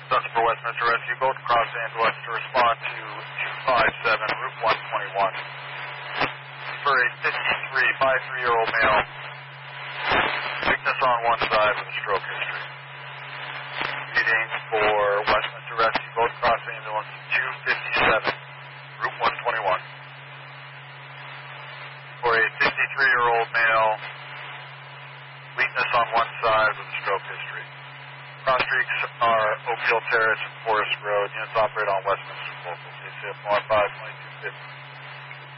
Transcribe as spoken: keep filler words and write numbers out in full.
That's for Westminster Rescue. Gold Cross ambulance to respond to two five seven, Route one twenty-one. For a fifty-three, five-three-year-old male. Weakness on one side with a stroke history. Reading for Westminster Rescue. Gold Cross ambulance two fifty-seven, Route one twenty-one. For a fifty-three-year-old male. Weakness on one side with a stroke history. Cross streets are Oak Hill Terrace and Forest Road. Units operate on Westminster Local. C C F one five twenty-two fifty.